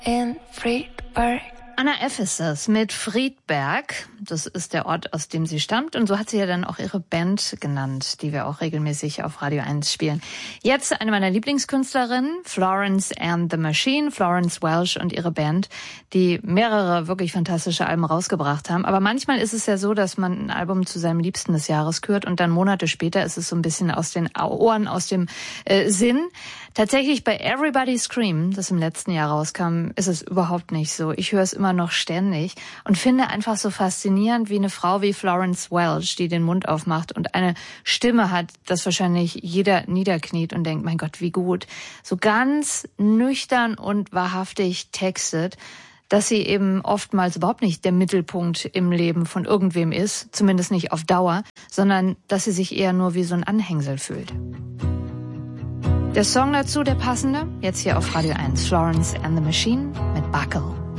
in Friedberg. Anna F. ist das mit Friedberg. Das ist der Ort, aus dem sie stammt. Und so hat sie ja dann auch ihre Band genannt, die wir auch regelmäßig auf Radio 1 spielen. Jetzt eine meiner Lieblingskünstlerinnen, Florence and the Machine, Florence Welch und ihre Band, die mehrere wirklich fantastische Alben rausgebracht haben. Aber manchmal ist es ja so, dass man ein Album zu seinem Liebsten des Jahres kürt und dann Monate später ist es so ein bisschen aus den Ohren, aus dem Sinn. Tatsächlich bei Everybody Scream, das im letzten Jahr rauskam, ist es überhaupt nicht so. Ich höre es immer noch ständig und finde einfach so faszinierend, wie eine Frau wie Florence Welch, die den Mund aufmacht und eine Stimme hat, dass wahrscheinlich jeder niederkniet und denkt, mein Gott, wie gut, so ganz nüchtern und wahrhaftig textet, dass sie eben oftmals überhaupt nicht der Mittelpunkt im Leben von irgendwem ist, zumindest nicht auf Dauer, sondern dass sie sich eher nur wie so ein Anhängsel fühlt. Der Song dazu, der passende, jetzt hier auf Radio 1, Florence and the Machine mit Buckle.